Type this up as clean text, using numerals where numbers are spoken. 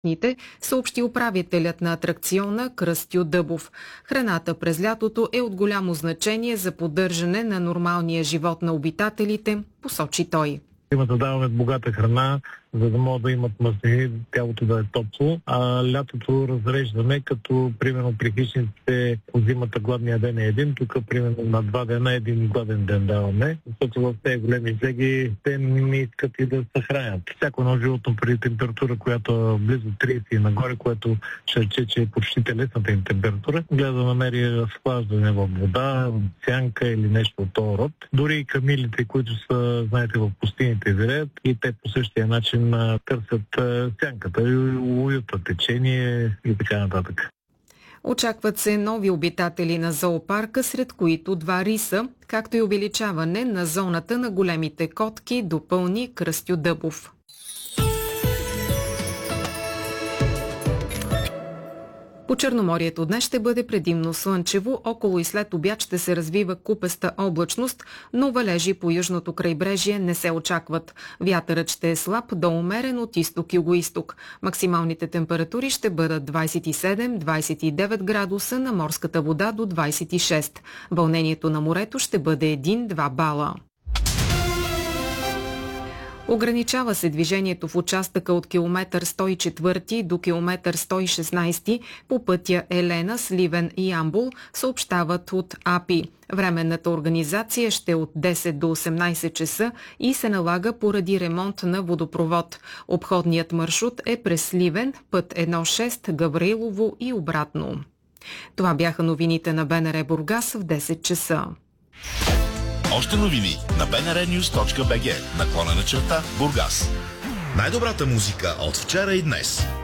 съобщи управителят на атракциона Кръстю Дъбов. Храната през лятото е от голямо значение за поддържане на нормалния живот на обитателите, посочи той. Има да даваме богата храна, за да могат да имат мазнини, тялото да е топло. А лятото разреждаме, като примерно при хищниците от зимата гладния ден е един, тук примерно на 2 дена един гладен ден даваме, защото в тези големи зеги те не искат и да се хранят. Всяко едно животно при температура, която е близо 30 и нагоре, което ще рече, че е почти телесната им температура, гледа да намери разхлаждане в вода, сянка или нещо от този род. Дори и камилите, които са, знаете, в пустините живеят и те по същия начин търсят сянката, уюта, течение и така нататък. Очакват се нови обитатели на зоопарка, сред които 2 риса, както и увеличаване на зоната на големите котки, допълни Кръстю Дъбов. По Черноморието днес ще бъде предимно слънчево, около и след обяд ще се развива купеста облачност, но валежи по южното крайбрежие не се очакват. Вятърът ще е слаб до умерен от изток-югоизток. Максималните температури ще бъдат 27-29 градуса, на морската вода до 26. Вълнението на морето ще бъде 1-2 бала. Ограничава се движението в участъка от километър 104 до километър 116 по пътя Елена, Сливен и Ямбол, съобщават от АПИ. Временната организация ще е от 10 до 18 часа и се налага поради ремонт на водопровод. Обходният маршрут е през Сливен, път 1.6, Гаврилово и обратно. Това бяха новините на БНР Бургас в 10 часа. Още новини на bnrnews.bg /Бургас. Най-добрата музика от вчера и днес.